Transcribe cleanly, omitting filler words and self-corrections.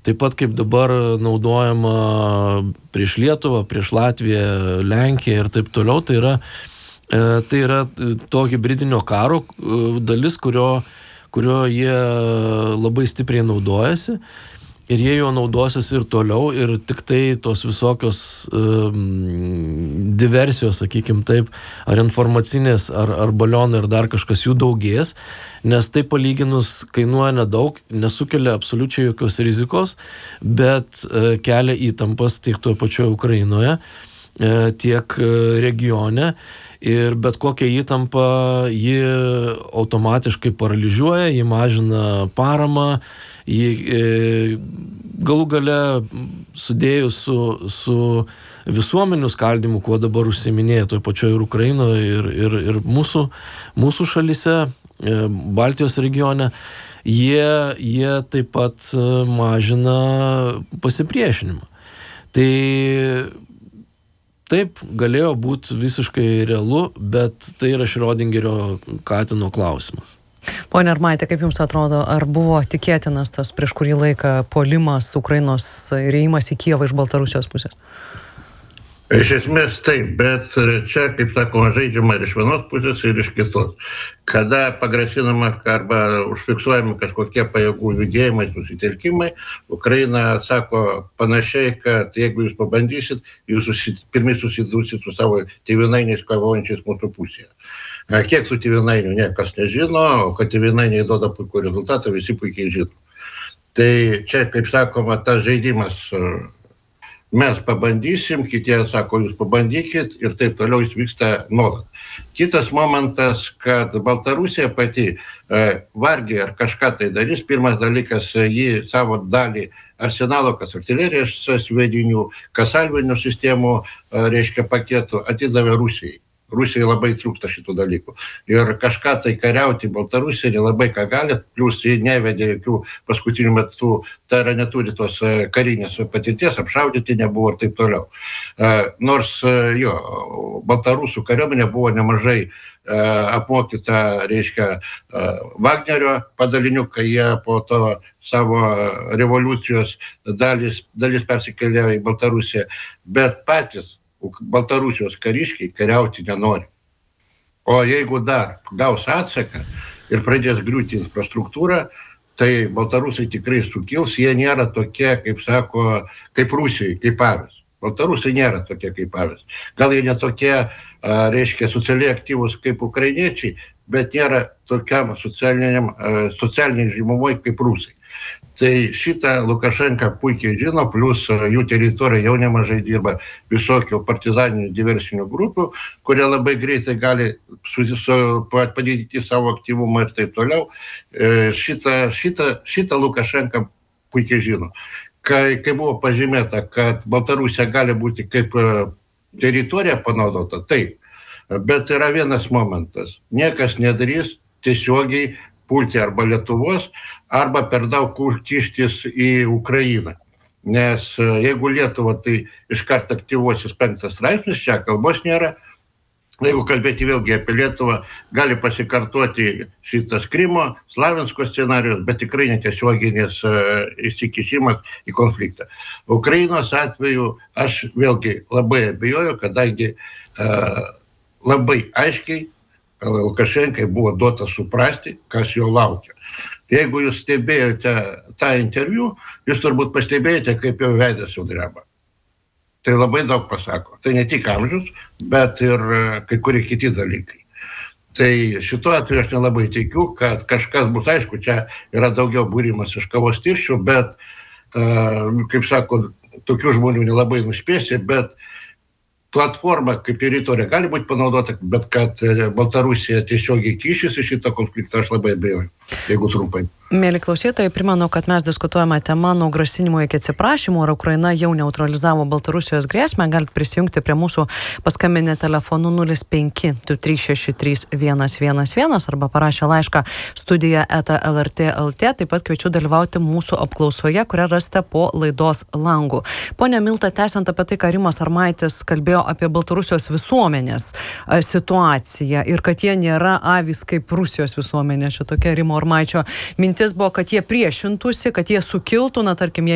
taip pat kaip dabar naudojama prieš Lietuvą, prieš Latviją, Lenkiją ir taip toliau, tai yra to hibridinio karo dalis, kurio jie labai stipriai naudojasi. Ir jie jo naudosis ir toliau, ir tik tai tos visokios diversijos, sakykim taip, ar informacinės, ar balionai, ar dar kažkas jų daugės, nes tai palyginus kainuoja nedaug, nesukelia absoliučiai jokios rizikos, bet kelia įtampas tiek toje pačioje Ukrainoje, tiek regione, ir bet kokia įtampa ji automatiškai paralyžiuoja, ji mažina paramą, jį galų gale sudėjus su visuomenių skaldymu, kuo dabar užsiminėja toje pačioje ir Ukrainoje, ir mūsų šalyse, Baltijos regione, jie taip pat mažina pasipriešinimą. Tai taip, galėjo būti visiškai realu, bet tai yra Šrioderio katino klausimas. Pone Armaitė, kaip Jums atrodo, ar buvo tikėtinas tas prieš kurį laiką puolimas Ukrainos ir ėjimas į Kijevą iš Baltarusijos pusės? Iš esmės taip, bet čia, kaip sakoma, žaidžiama ir iš vienos pusės, ir iš kitos. Kada pagrasinama arba užfiksuojami kažkokie pajėgų judėjimai, susitelkimai, Ukraina sako panašiai, kad jeigu jūs pabandysit, jūs pirmi susidursit su savo tėvynainiais kovojančiais mūsų pusėje. Kiek tų tėvynainių niekas nežino, o kad tėvynainiai duoda puikų rezultatą, visi puikiai žino. Tai čia, kaip sakoma, tas žaidimas, mes pabandysim, kitie sako, jūs pabandykit, ir taip toliau jis vyksta nuolat. Kitas momentas, kad Baltarusija pati vargiai ar kažką tai darys. Pirmas dalykas, ji savo dalį arsenalo, kas artilerijos sviedinių, kas salvinių sistemų, reiškia paketų, atidavė Rusijai. Rusijai labai trūksta šitų dalykų. Ir kažką tai kariauti Baltarusija nelabai ką gali, plus jie nevedė jokių paskutinių metų, tai yra neturi tos karinės patirties, apšaudyti nebuvo ir taip toliau. Nors Baltarusų kariuomenė buvo nemažai apmokyta, reiškia, Vagnerio padalinių, kai jie po to savo revoliucijos dalis persikėlė į Baltarusiją, bet patys Baltarusijos kariškiai kariauti nenori. O jeigu dar gaus atsaką ir pradės griūti infrastruktūrą, tai baltarusai tikrai sukils, jie nėra tokie, kaip sako, kaip Rusijai, kaip avys. Baltarusai nėra tokie kaip avys. Gal jie netokie, reiškia, socialiai aktyvus kaip ukrainiečiai, bet nėra tokiam socialiniai žymumoj kaip rusai. Tai šitą Lukašenka puikiai žino, plus jų teritorija jau nemažai dirba visokių partizaninių diversinių grupių, kurie labai greitai gali padidinti savo aktyvumą ir taip toliau. Šitą Lukašenka puikiai žino. Kai buvo pažymėta, kad Baltarusija gali būti kaip teritorija panaudota, taip. Bet yra vienas momentas. Niekas nedarys tiesiogiai pulti arba Lietuvos, arba per daug kištis į Ukrainą. Nes jeigu Lietuva, tai iškart aktyvuosis 5 straipsnis, čia kalbos nėra. Jeigu kalbėti vėlgi apie Lietuvą, gali pasikartoti šitas Krymo, Slavinsko scenarijus, bet tikrai netiesioginis įsikišimas į konfliktą. Ukrainos atveju aš vėlgi labai abejoju, kadangi labai aiškiai Lukašenkai buvo duota suprasti, kas jo laukia. Jeigu jūs stebėjote tą interviu, jūs turbūt pastebėjote, kaip jo veidas jau dreba. Tai labai daug pasako. Tai ne tik amžius, bet ir kai kurie kiti dalykai. Tai šituo atveju aš nelabai tikiu, kad kažkas bus, aišku, čia yra daugiau būrimas iš kavos tirščių, bet, kaip sako, tokių žmonių nelabai nuspėsi, bet platforma kaip teritorija gali būti panaudota, bet kad Baltarusija tiesiogiai kišis į šitą konfliktą, aš labai abejoju, jeigu trumpai. Mėly klausytojai, primenu, kad mes diskutuojame temą nuo grasinimų iki atsiprašymų, ar Ukraina jau neutralizavo Baltarusijos grėsmę. Galite prisijungti prie mūsų paskambinę telefonu 0523631111 arba parašę laišką studija@lrt.lt. Taip pat kviečiu dalyvauti mūsų apklausoje, kurią rasite po laidos langu. Pone Milta, tęsiant apie tai, ką Rimas Armaitis kalbėjo apie Baltarusijos visuomenės situaciją ir kad jie nėra avys kaip Rusijos visuomenė, čia tokia Rimo Armaičio mintis buvo, kad jie priešintųsi, kad jie sukiltų, na tarkim,